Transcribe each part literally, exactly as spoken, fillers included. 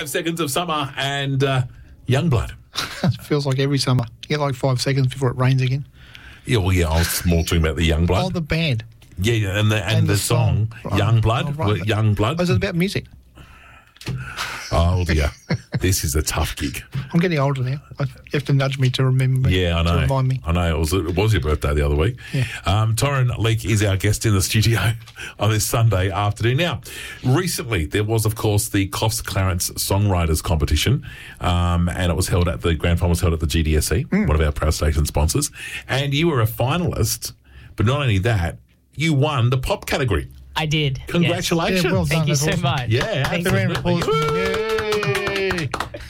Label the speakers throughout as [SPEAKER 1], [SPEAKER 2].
[SPEAKER 1] Five Seconds of Summer and uh, Youngblood.
[SPEAKER 2] It feels like every summer. You get like five seconds before it rains again.
[SPEAKER 1] Yeah, well, yeah, I was more talking about the Youngblood.
[SPEAKER 2] Oh, the band.
[SPEAKER 1] Yeah, yeah, and the and,
[SPEAKER 2] And
[SPEAKER 1] the,
[SPEAKER 2] the
[SPEAKER 1] song,
[SPEAKER 2] song.
[SPEAKER 1] Youngblood.
[SPEAKER 2] Oh, right.
[SPEAKER 1] Youngblood.
[SPEAKER 2] Oh, is it about music?
[SPEAKER 1] Oh, dear. This is a tough gig.
[SPEAKER 2] I'm getting older now. You have to nudge me to remember me.
[SPEAKER 1] Yeah, I know.
[SPEAKER 2] To remind me.
[SPEAKER 1] I know. It was, it was your birthday the other week.
[SPEAKER 2] Yeah.
[SPEAKER 1] Um, Torrin Leake is our guest in the studio on this Sunday afternoon. Now, recently there was, of course, the Coffs Clarence Songwriters Competition, um, and it was held at the grand final was held at the G D S C, mm. one of our Proud Station sponsors, and you were a finalist. But not only that, you won the pop category.
[SPEAKER 3] I did.
[SPEAKER 1] Congratulations.
[SPEAKER 2] Yes. Yeah, well
[SPEAKER 3] Thank
[SPEAKER 2] done.
[SPEAKER 3] you
[SPEAKER 2] That's
[SPEAKER 3] so
[SPEAKER 2] awesome.
[SPEAKER 3] much.
[SPEAKER 1] Yeah,
[SPEAKER 3] Thank
[SPEAKER 2] Give a
[SPEAKER 3] you.
[SPEAKER 2] round of applause.
[SPEAKER 1] Yay.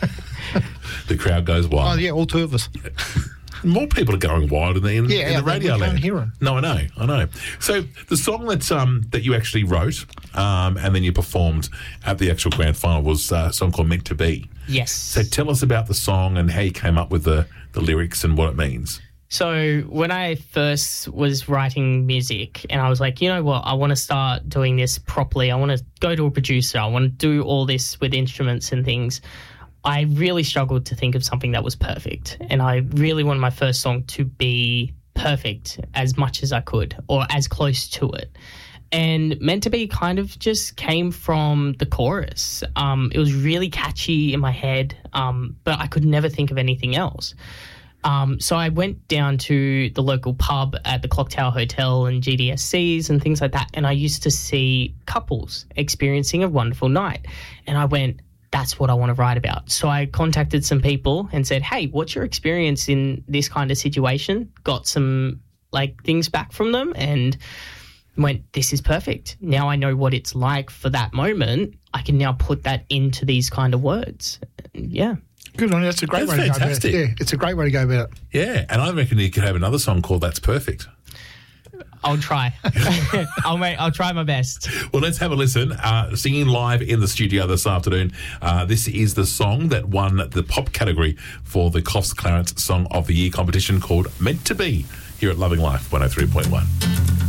[SPEAKER 1] The crowd goes
[SPEAKER 2] Oh,
[SPEAKER 1] wild.
[SPEAKER 2] yeah, all two of us.
[SPEAKER 1] More people are going wild in the, in,
[SPEAKER 2] Yeah,
[SPEAKER 1] in
[SPEAKER 2] yeah,
[SPEAKER 1] the radio
[SPEAKER 2] we can't
[SPEAKER 1] land.
[SPEAKER 2] hear 'em.
[SPEAKER 1] No, I know, I know. So the song that um, that you actually wrote um, and then you performed at the actual grand final was uh, a song called Meant to Be.
[SPEAKER 3] Yes.
[SPEAKER 1] So tell us about the song and how you came up with the, the lyrics and what it means.
[SPEAKER 3] So when I first was writing music and I was like, you know what, I want to start doing this properly. I want to go to a producer. I want to do all this with instruments and things. I really struggled to think of something that was perfect. And I really wanted my first song to be perfect as much as I could or as close to it. And Meant to Be kind of just came from the chorus. Um, it was really catchy in my head, um, but I could never think of anything else. Um, so I went down to the local pub at the Clock Tower Hotel and G D S Cs and things like that, and I used to see couples experiencing a wonderful night. And I went, that's what I want to write about. So I contacted some people and said, hey, what's your experience in this kind of situation? Got some like things back from them and went, this is perfect. Now I know what it's like for that moment. I can now put that into these kind of words. Yeah.
[SPEAKER 2] Good on you. That's a great
[SPEAKER 1] That's
[SPEAKER 2] way
[SPEAKER 1] fantastic.
[SPEAKER 2] to go about it. Yeah, it's a great way to go about it.
[SPEAKER 1] Yeah, and I reckon you could have another song called That's Perfect.
[SPEAKER 3] I'll try. I'll make, I'll try my best.
[SPEAKER 1] Well, let's have a listen. Uh, singing live in the studio this afternoon. Uh, this is the song that won the pop category for the Coffs Clarence Song of the Year competition called Meant to Be here at Loving Life one oh three point one.